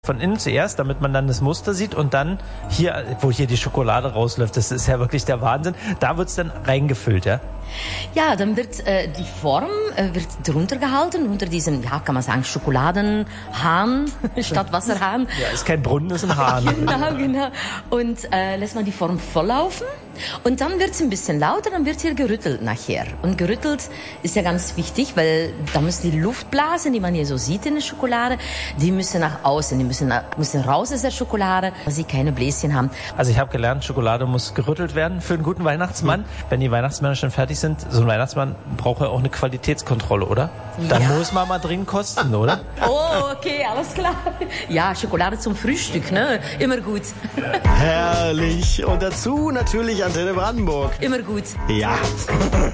Von innen zuerst, damit man dann das Muster sieht und dann hier, wo hier die Schokolade rausläuft, das ist ja wirklich der Wahnsinn. Da wird's dann reingefüllt, ja? Ja, dann wird die Form wird drunter gehalten, unter diesem, ja, kann man sagen, Schokoladenhahn statt Wasserhahn. Ja, ist kein Brunnen, ist ein Hahn. Genau. Und lässt man die Form volllaufen. Und dann wird's ein bisschen lauter, dann wird hier gerüttelt nachher. Und gerüttelt ist ja ganz wichtig, weil da müssen die Luftblasen, die man hier so sieht in der Schokolade, die müssen nach außen, die müssen raus aus der Schokolade, dass sie keine Bläschen haben. Also ich habe gelernt, Schokolade muss gerüttelt werden für einen guten Weihnachtsmann. Wenn die Weihnachtsmänner schon fertig sind, so ein Weihnachtsmann braucht ja auch eine Qualitätskontrolle, oder? Dann muss man mal dringend kosten, oder? Oh, okay, alles klar. Ja, Schokolade zum Frühstück, ne? Immer gut. Herrlich. Und dazu natürlich Antenne Brandenburg. Immer gut. Ja.